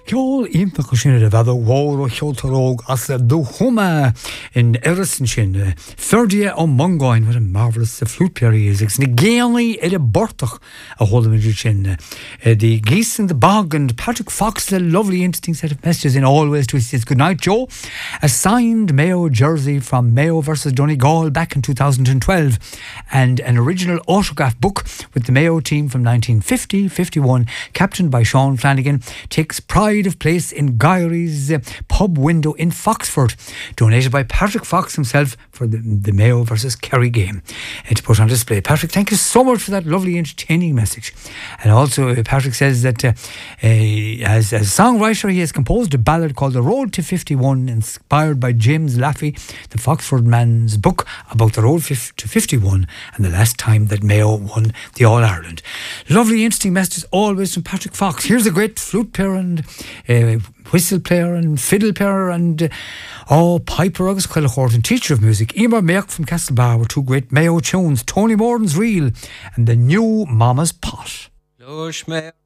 Ceol ímpach sin a bhead mhór ó cheoltaróg as le dúchuma in Erison sin. Ferdia ó Mongáin, what a marvellous flute player he is. It's na géalaí a bortach a Hollywood sin. The geese in the bog and Patrick Fox, the lovely interesting set of messages in Always to his good night, Joe. A signed Mayo jersey from Mayo versus Donegal back in 2012 and an original autograph book with the Mayo team from 1950-51, captained by Sean Flanagan, takes pride of place in Gyrie's pub window in Foxford, donated by Patrick Fox himself for the Mayo versus Kerry game, and to put on display. Patrick, thank you so much for that lovely entertaining message. And also Patrick says that as a songwriter he has composed a ballad called The Road to 51, inspired by James Laffey, the Foxford man's book about the road to 51 and the last time that Mayo won the All-Ireland. Lovely interesting messages always from Patrick Fox. Here's a great flute player and whistle player and fiddle player and piper agus Quillachort and teacher of music, Emer Merck from Castlebar, with two great Mayo tunes, Tony Morden's Reel and the new Mama's Pot.